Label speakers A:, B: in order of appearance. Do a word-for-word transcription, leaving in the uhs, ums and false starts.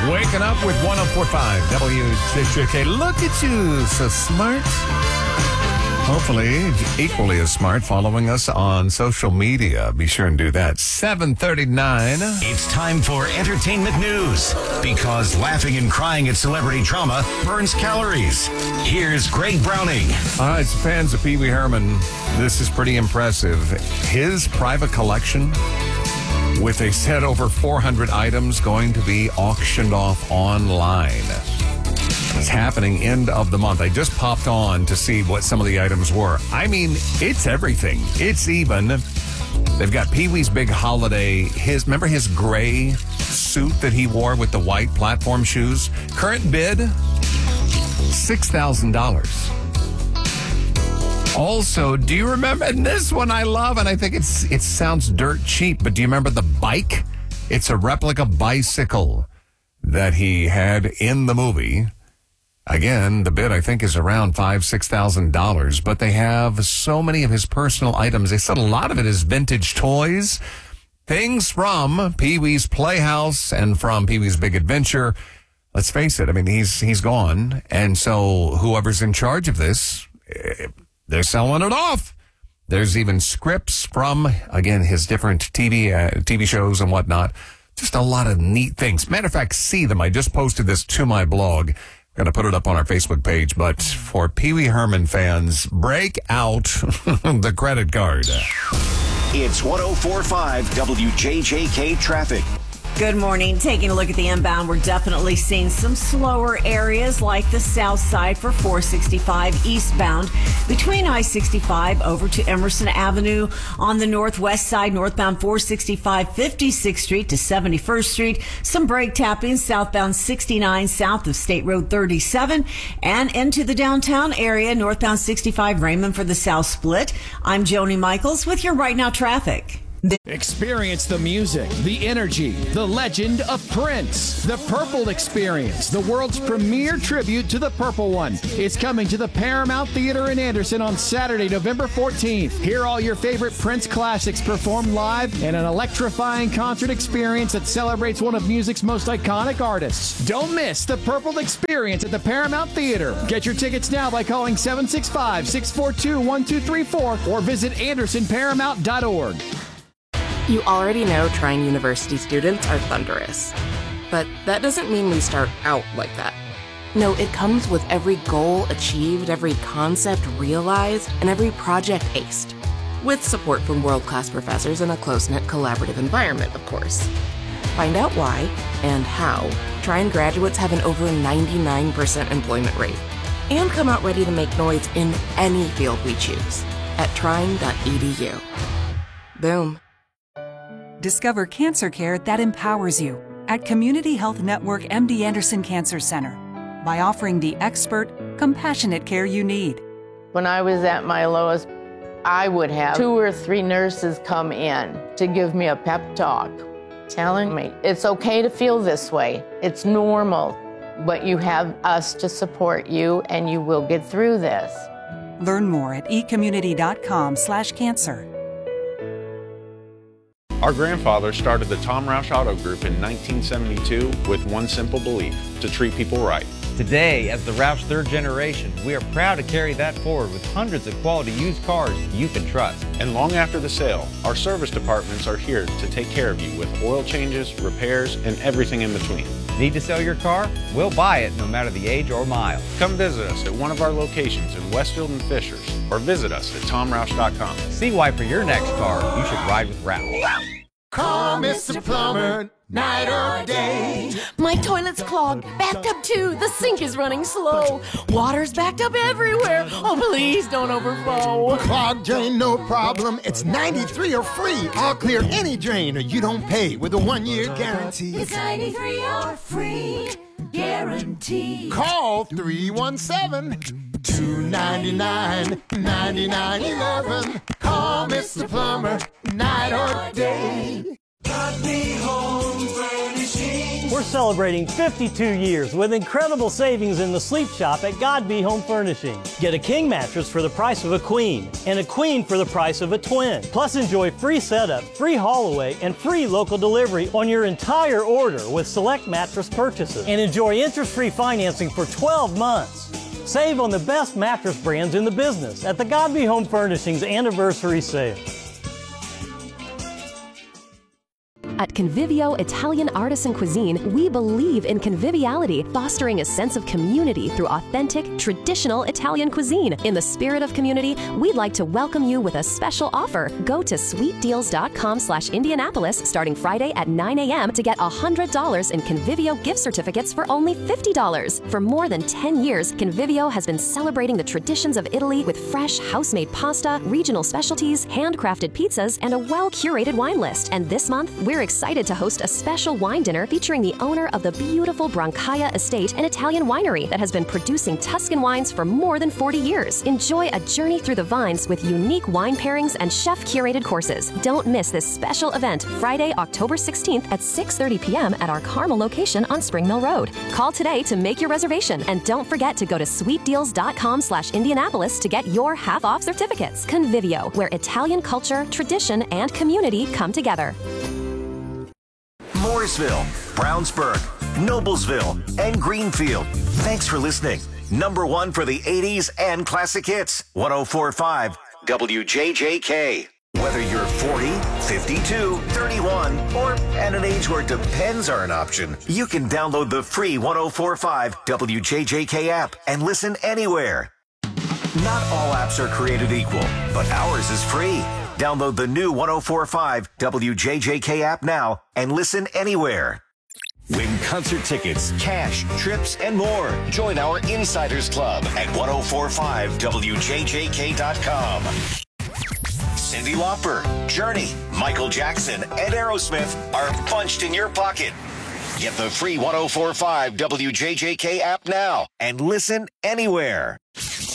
A: Waking up with one oh four point five W J J K. Look at you, so smart. Hopefully, equally as smart, following us on social media. Be sure and do that. seven thirty-nine.
B: It's time for entertainment news, because laughing and crying at celebrity drama burns calories. Here's Greg Browning.
A: All right, so fans of Pee Wee Herman, this is pretty impressive. His private collection, with a set over four hundred items, going to be auctioned off online. It's happening end of the month. I just popped on to see what some of the items were. I mean, it's everything. It's even. They've got Pee Wee's big holiday. His remember his gray suit that he wore with the white platform shoes? Current bid, six thousand dollars. Also, do you remember, and this one I love, and I think it's it sounds dirt cheap, but do you remember the bike? It's a replica bicycle that he had in the movie. Again, the bid, I think, is around five thousand dollars, six thousand dollars, but they have so many of his personal items. They said a lot of it is vintage toys, things from Pee Wee's Playhouse and from Pee Wee's Big Adventure. Let's face it, I mean, he's he's gone, and so whoever's in charge of this, they're selling it off. There's even scripts from, again, his different T V uh, T V shows and whatnot. Just a lot of neat things. Matter of fact, see them. I just posted this to my blog. Going to put it up on our Facebook page. But for Pee Wee Herman fans, break out the credit card.
B: It's one oh four point five W J J K traffic.
C: Good morning. Taking a look at the inbound, we're definitely seeing some slower areas like the south side for four sixty-five eastbound between I sixty-five over to Emerson Avenue. On the northwest side, northbound four sixty-five, fifty-sixth Street to seventy-first Street. Some brake tapping southbound sixty-nine south of State Road thirty-seven and into the downtown area, northbound sixty-five Raymond for the South Split. I'm Joni Michaels with your Right Now traffic.
D: Experience the music, the energy, the legend of Prince. The Purple Experience, the world's premier tribute to the Purple One, is coming to the Paramount Theater in Anderson on Saturday, November fourteenth. Hear all your favorite Prince classics performed live in an electrifying concert experience that celebrates one of music's most iconic artists. Don't miss the Purple Experience at the Paramount Theater. Get your tickets now by calling seven six five, six four two, one two three four or visit anderson paramount dot org.
E: You already know Trine University students are thunderous. But that doesn't mean we start out like that. No, it comes with every goal achieved, every concept realized, and every project aced. With support from world-class professors in a close-knit collaborative environment, of course. Find out why and how Trine graduates have an over ninety-nine percent employment rate. And come out ready to make noise in any field we choose at trine dot e d u. Boom.
F: Discover cancer care that empowers you at Community Health Network M D Anderson Cancer Center by offering the expert, compassionate care you need.
G: When I was at my lowest, I would have two or three nurses come in to give me a pep talk, telling me it's okay to feel this way. It's normal, but you have us to support you and you will get through this.
F: Learn more at e community dot com slash cancer.
H: Our grandfather started the Tom Roush Auto Group in nineteen seventy-two with one simple belief: to treat people right.
I: Today, as the Roush third generation, we are proud to carry that forward with hundreds of quality used cars you can trust.
H: And long after the sale, our service departments are here to take care of you with oil changes, repairs, and everything in between.
I: Need to sell your car? We'll buy it no matter the age or mile.
H: Come visit us at one of our locations in Westfield and Fishers, or visit us at tom roush dot com.
I: See why for your next car, you should ride with Roush.
J: Call Mister Plumber, night or day.
K: My toilet's clogged, backed up too. The sink is running slow. Water's backed up everywhere. Oh, please don't overflow.
J: Clogged drain, no problem. It's ninety-three or free. I'll clear any drain or you don't pay with a one-year guarantee.
L: It's ninety-three or free guarantee.
J: Call three one seven, two nine nine, nine nine one one. Call Mister Plumber, night or day.
L: Godby Home Furnishings.
J: We're
M: We're celebrating fifty-two years with incredible savings in the sleep shop at Godby Home Furnishing. Get a king mattress for the price of a queen and a queen for the price of a twin. Plus enjoy free setup, free haul away, and free local delivery on your entire order with select mattress purchases. And enjoy interest-free financing for twelve months. Save on the best mattress brands in the business at the Godby Home Furnishings Anniversary Sale.
N: At Convivio Italian Artisan Cuisine, we believe in conviviality, fostering a sense of community through authentic, traditional Italian cuisine. In the spirit of community, we'd like to welcome you with a special offer. Go to sweetdeals.com slash Indianapolis starting Friday at nine a.m. to get one hundred dollars in Convivio gift certificates for only fifty dollars. For more than ten years, Convivio has been celebrating the traditions of Italy with fresh, house-made pasta, regional specialties, handcrafted pizzas, and a well-curated wine list. And this month, we're excited to host a special wine dinner featuring the owner of the beautiful Brancaia Estate, an Italian winery that has been producing Tuscan wines for more than forty years. Enjoy a journey through the vines with unique wine pairings and chef-curated courses. Don't miss this special event Friday, October sixteenth at six thirty p.m. at our Carmel location on Spring Mill Road. Call today to make your reservation, and don't forget to go to sweetdeals.com slash Indianapolis to get your half-off certificates. Convivio, where Italian culture, tradition, and community come together.
B: Mooresville, Brownsburg, Noblesville, and Greenfield. Thanks for listening. Number one for the eighties and classic hits. one oh four point five W J J K. Whether you're forty, fifty-two, thirty-one, or at an age where depends are an option, you can download the free one oh four point five W J J K app and listen anywhere. Not all apps are created equal, but ours is free. Download the new one oh four point five W J J K app now and listen anywhere. Win concert tickets, cash, trips, and more. Join our Insiders Club at ten forty-five W J J K dot com. Cyndi Lauper, Journey, Michael Jackson, and Aerosmith are punched in your pocket. Get the free ten forty-five W J J K app now and listen anywhere.